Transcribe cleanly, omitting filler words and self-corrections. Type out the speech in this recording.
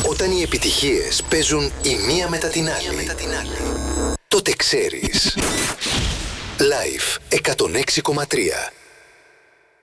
Όταν οι επιτυχίες παίζουν η μία μετά την άλλη, τότε ξέρεις. Live 106,3.